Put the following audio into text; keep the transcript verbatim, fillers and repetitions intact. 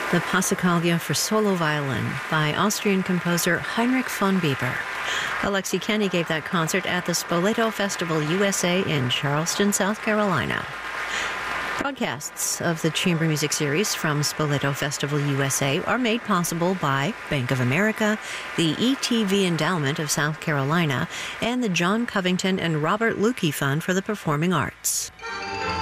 the Passacaglia for solo violin by Austrian composer Heinrich von Bieber. Alexi Kenny gave that concert at the Spoleto Festival U S A in Charleston, South Carolina. Broadcasts of the Chamber Music Series from Spoleto Festival U S A are made possible by Bank of America, the E T V Endowment of South Carolina, and the John Covington and Robert Lukey Fund for the Performing Arts.